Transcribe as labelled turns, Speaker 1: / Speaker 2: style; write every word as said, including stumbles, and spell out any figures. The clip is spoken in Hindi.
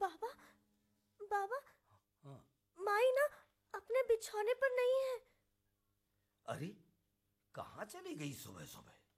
Speaker 1: बाबा, बाबा,
Speaker 2: हाँ।
Speaker 1: माई ना अपने बिछौने पर नहीं है।
Speaker 2: अरे कहाँ चली गई सुबह सुबह?